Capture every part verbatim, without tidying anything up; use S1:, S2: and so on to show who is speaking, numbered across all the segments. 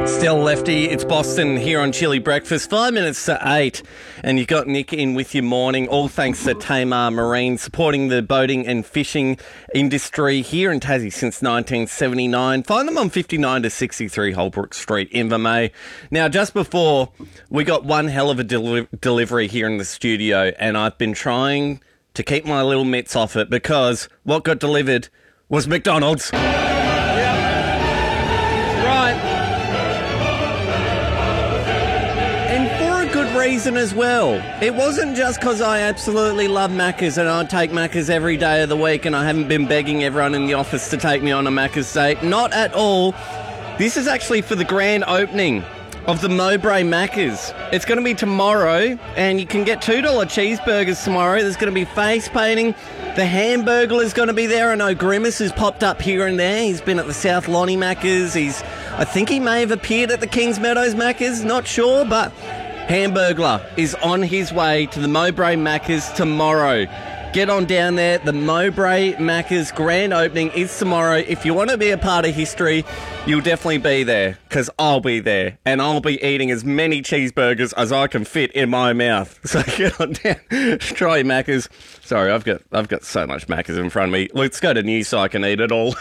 S1: Still Lefty, it's Boston here on Chili Breakfast, five minutes to eight, and you've got Nick in with your morning, all thanks to Tamar Marine, supporting the boating and fishing industry here in Tassie since nineteen seventy-nine. Find them on fifty-nine to sixty-three Holbrook Street, Invermay. Now, just before, we got one hell of a deli- delivery here in the studio, and I've been trying to keep my little mitts off it because what got delivered was McDonald's. Reason as well. It wasn't just because I absolutely love Macca's and I take Macca's every day of the week and I haven't been begging everyone in the office to take me on a Macca's date. Not at all. This is actually for the grand opening of the Mowbray Macca's. It's going to be tomorrow and you can get two dollar cheeseburgers tomorrow. There's going to be face painting. The Hamburglar is going to be there. I know Grimace has popped up here and there. He's been at the South Lonnie Macca's. He's, I think he may have appeared at the Kings Meadows Macca's. Not sure, but Hamburglar is on his way to the Mowbray Macca's tomorrow. Get on down there. The Mowbray Macca's grand opening is tomorrow. If you want to be a part of history, you'll definitely be there because I'll be there and I'll be eating as many cheeseburgers as I can fit in my mouth. So get on down. Try your Macca's. Sorry, I've got I've got so much Macca's in front of me. Let's go to news so I can eat it all.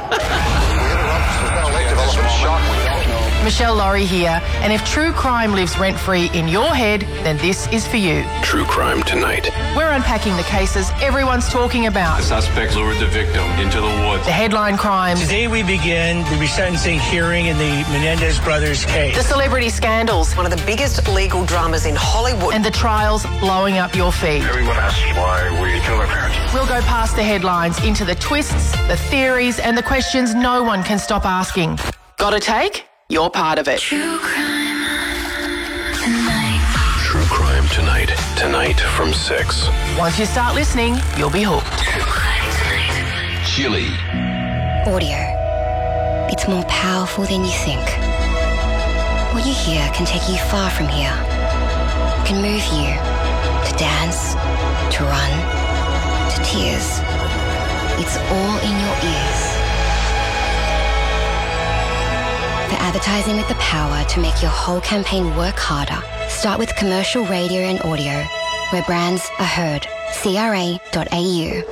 S2: Michelle Laurie here, and if true crime lives rent-free in your head, then this is for you.
S3: True Crime Tonight.
S2: We're unpacking the cases everyone's talking about.
S4: The suspect lured the victim into the woods.
S2: The headline crimes.
S5: Today we begin the resentencing hearing in the Menendez brothers case.
S2: The celebrity scandals.
S6: One of the biggest legal dramas in Hollywood.
S2: And the trials blowing up your feed.
S4: Everyone asks why we killed our parents.
S2: We'll go past the headlines into the twists, the theories, and the questions no one can stop asking. Got a take? You're part of it.
S3: True Crime Tonight. True Crime Tonight. Tonight from six.
S2: Once you start listening, you'll be hooked.
S3: True Crime Tonight. Chili.
S7: Audio. It's more powerful than you think. What you hear can take you far from here. It can move you to dance, to run, to tears. It's all in your ears. For advertising with the power to make your whole campaign work harder, start with commercial radio and audio, where brands are heard. C R A dot A U.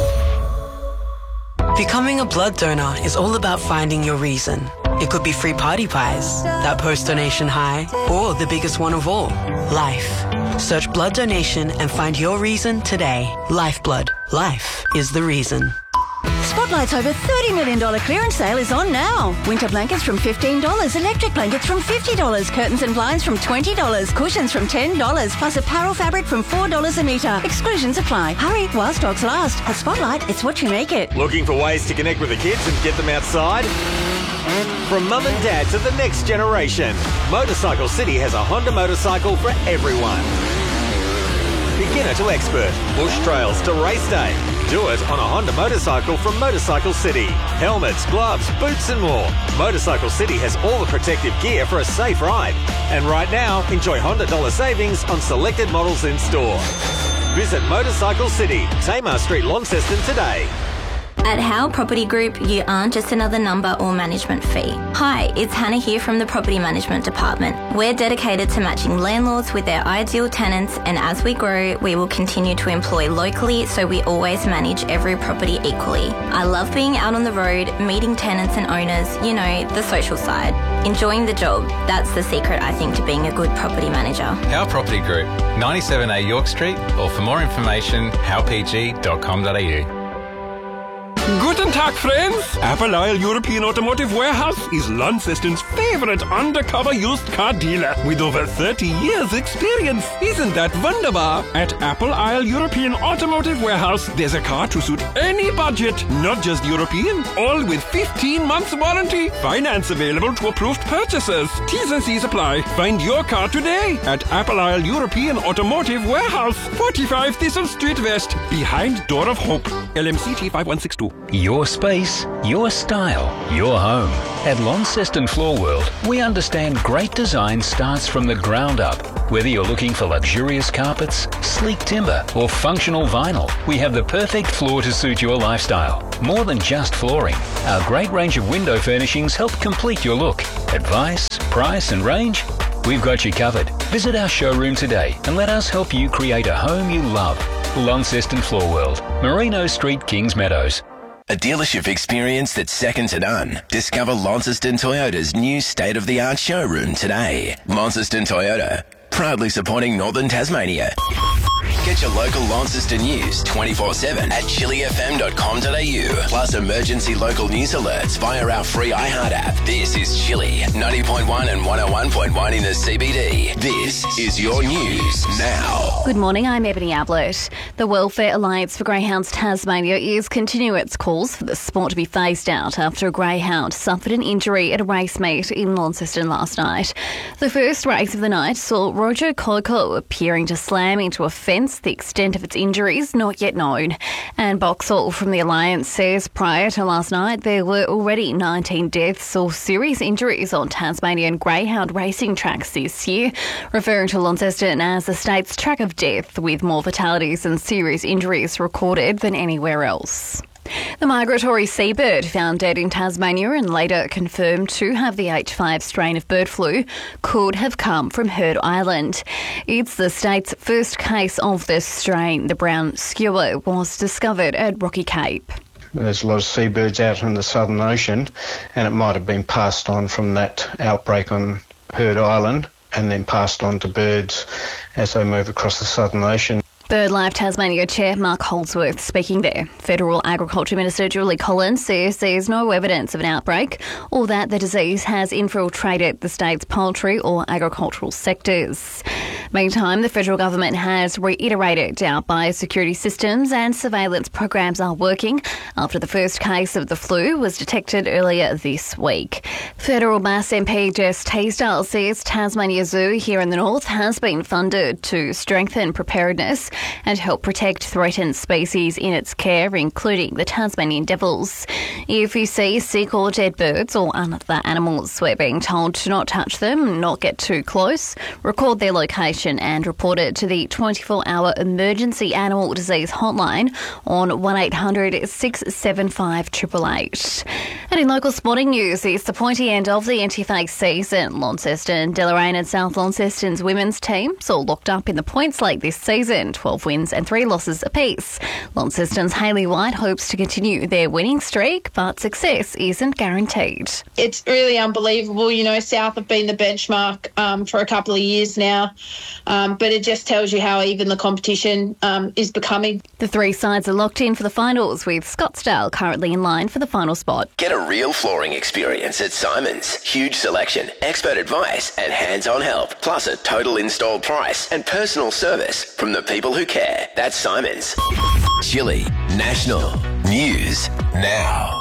S8: Becoming a blood donor is all about finding your reason. It could be free party pies, that post-donation high, or the biggest one of all, life. Search blood donation and find your reason today. Lifeblood. Life is the reason.
S9: Spotlight's over thirty million dollars clearance sale is on now. Winter blankets from fifteen dollars, electric blankets from fifty dollars, curtains and blinds from twenty dollars, cushions from ten dollars, plus apparel fabric from four dollars a metre. Exclusions apply. Hurry while stocks last. At Spotlight, it's what you make it.
S10: Looking for ways to connect with the kids and get them outside? From mum and dad to the next generation, Motorcycle City has a Honda motorcycle for everyone. Beginner to expert, bush trails to race day. Do it on a Honda motorcycle from Motorcycle City. Helmets, gloves, boots and more. Motorcycle City has all the protective gear for a safe ride. And right now, enjoy Honda dollar savings on selected models in store. Visit Motorcycle City, Tamar Street, Launceston today.
S11: At Howe Property Group, you aren't just another number or management fee. Hi, it's Hannah here from the Property Management Department. We're dedicated to matching landlords with their ideal tenants, and as we grow, we will continue to employ locally so we always manage every property equally. I love being out on the road, meeting tenants and owners, you know, the social side. Enjoying the job, that's the secret, I think, to being a good property manager.
S12: Howe Property Group, ninety-seven A York Street, or for more information, howe p g dot com dot a u.
S13: Guten Tag, friends! Apple Isle European Automotive Warehouse is Launceston's favorite undercover used car dealer with over thirty years experience. Isn't that wunderbar? At Apple Isle European Automotive Warehouse, there's a car to suit any budget, not just European, all with fifteen months warranty. Finance available to approved purchasers. T's and C's apply. Find your car today at Apple Isle European Automotive Warehouse, forty-five Thistle Street West, behind Door of Hope. L M C T five one six two.
S14: Your space, your style, your home. At Launceston Floor World, we understand great design starts from the ground up. Whether you're looking for luxurious carpets, sleek timber, or functional vinyl, we have the perfect floor to suit your lifestyle. More than just flooring, our great range of window furnishings help complete your look. Advice, price and range? We've got you covered. Visit our showroom today and let us help you create a home you love. Launceston Floor World, Merino Street, Kings Meadows.
S3: A dealership experience that's second to none. Discover Launceston Toyota's new state-of-the-art showroom today. Launceston Toyota, proudly supporting Northern Tasmania. Get your local Launceston news twenty-four seven at chili f m dot com dot a u. Plus emergency local news alerts via our free iHeart app. This is Chili, ninety point one and one oh one point one in the C B D. This is your news now.
S15: Good morning, I'm Ebony Ablett. The Welfare Alliance for Greyhounds Tasmania is continuing its calls for the sport to be phased out after a greyhound suffered an injury at a race meet in Launceston last night. The first race of the night saw Roger Coco appearing to slam into a fence. The extent of its injuries not yet known. And Boxall from the Alliance says prior to last night there were already nineteen deaths or serious injuries on Tasmanian greyhound racing tracks this year, referring to Launceston as the state's track of death with more fatalities and serious injuries recorded than anywhere else. The migratory seabird found dead in Tasmania and later confirmed to have the H five strain of bird flu could have come from Heard Island. It's the state's first case of this strain. The brown skewer was discovered at Rocky Cape.
S16: There's a lot of seabirds out in the Southern Ocean, and it might have been passed on from that outbreak on Heard Island and then passed on to birds as they move across the Southern Ocean.
S15: BirdLife Tasmania Chair Mark Holdsworth speaking there. Federal Agriculture Minister Julie Collins says there's no evidence of an outbreak or that the disease has infiltrated the state's poultry or agricultural sectors. Meantime, the federal government has reiterated our biosecurity systems and surveillance programs are working after the first case of the flu was detected earlier this week. Federal Bass M P Jess Teasdale says Tasmania Zoo here in the north has been funded to strengthen preparedness and help protect threatened species in its care, including the Tasmanian devils. If you see sick or dead birds or other animals, we're being told to not touch them, not get too close, record their location and report it to the twenty-four hour emergency animal disease hotline on one eight hundred six seven five eight eight eight. And in local sporting news, it's the pointy end of the N T F A season. Launceston, Deloraine and South Launceston's women's teams all locked up in the points league this season. twelve wins and three losses apiece. Launceston's Hayley White hopes to continue their winning streak, but success isn't guaranteed.
S17: It's really unbelievable. You know, South have been the benchmark um, for a couple of years now, um, but it just tells you how even the competition um, is becoming.
S15: The three sides are locked in for the finals, with Scottsdale currently in line for the final spot.
S3: Get a real flooring experience at Simon's. Huge selection, expert advice and hands-on help, plus a total install price and personal service from the people who care. That's Simon's. Chili National News Now.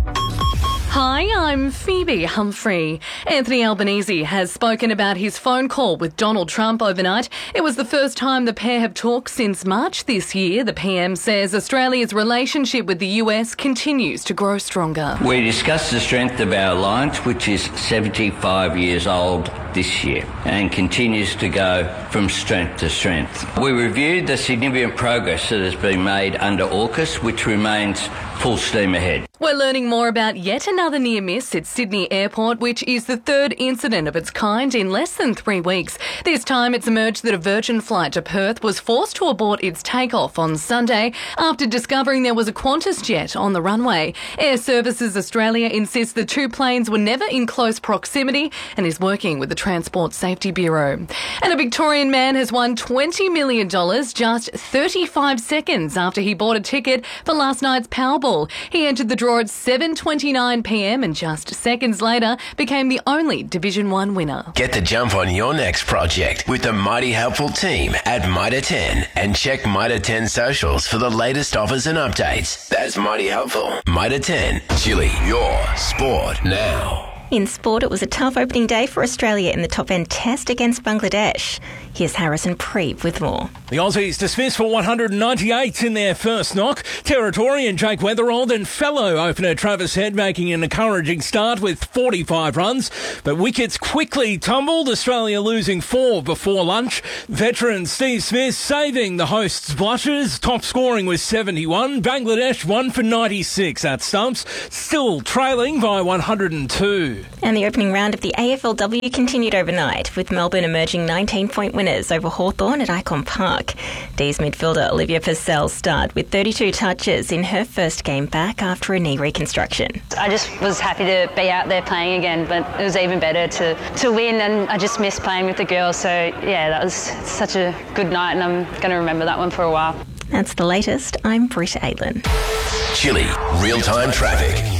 S18: Hi, I'm Phoebe Humphrey. Anthony Albanese has spoken about his phone call with Donald Trump overnight. It was the first time the pair have talked since March this year. The P M says Australia's relationship with the U S continues to grow stronger.
S19: We discussed the strength of our alliance, which is seventy-five years old this year and continues to go from strength to strength. We reviewed the significant progress that has been made under AUKUS, which remains full steam ahead.
S18: We're learning more about yet another near miss at Sydney Airport, which is the third incident of its kind in less than three weeks. This time it's emerged that a Virgin flight to Perth was forced to abort its takeoff on Sunday after discovering there was a Qantas jet on the runway. Air Services Australia insists the two planes were never in close proximity and is working with the Transport Safety Bureau. And a Victorian man has won twenty million dollars just thirty-five seconds after he bought a ticket for last night's Powerball. He entered the draw at seven twenty-nine p m and just seconds later became the only Division one winner.
S3: Get the jump on your next project with the mighty helpful team at Mitre ten and check Mitre ten socials for the latest offers and updates. That's mighty helpful. Mitre ten, Chili, your sport now.
S20: In sport, it was a tough opening day for Australia in the top-end test against Bangladesh. Here's Harrison Preeb with more.
S21: The Aussies dismissed for one hundred ninety-eight in their first knock. Territorian Jake Weatherald and fellow opener Travis Head making an encouraging start with forty-five runs. But wickets quickly tumbled, Australia losing four before lunch. Veteran Steve Smith saving the hosts' blushes. Top scoring was seventy-one. Bangladesh one for ninety-six at stumps, still trailing by one hundred two.
S20: And the opening round of the A F L W continued overnight, with Melbourne emerging nineteen-point winners over Hawthorn at Icon Park. D's midfielder Olivia Purcell starred with thirty-two touches in her first game back after a knee reconstruction.
S22: I just was happy to be out there playing again, but it was even better to, to win, and I just missed playing with the girls. So, yeah, that was such a good night, and I'm going to remember that one for a while.
S20: That's the latest. I'm Britta Aitlin.
S3: Chilly real-time traffic.